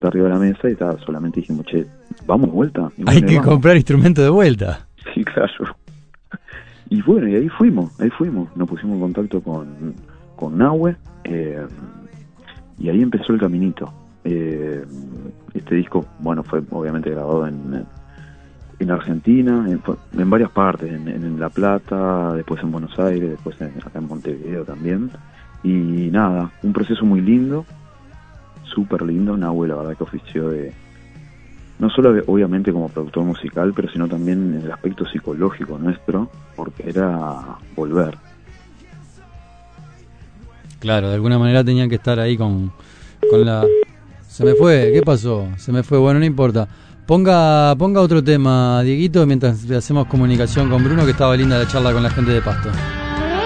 está arriba de la mesa y solamente dijimos, che, ¿vamos de vuelta? Y hay que comprar instrumento de vuelta. Sí, claro. Y bueno, y ahí fuimos, nos pusimos en contacto con Nahue, y ahí empezó el caminito. Este disco, bueno, fue obviamente grabado en Argentina, en varias partes, en La Plata, después en Buenos Aires, después acá en Montevideo también. Y nada, un proceso muy lindo, súper lindo. Nahue, la verdad que ofició no solo obviamente como productor musical, pero sino también en el aspecto psicológico nuestro, porque era volver. Claro, de alguna manera tenían que estar ahí con la... Se me fue, ¿qué pasó? Se me fue, bueno, no importa. Ponga otro tema, Dieguito, mientras hacemos comunicación con Bruno, que estaba linda la charla con la gente de Pasto.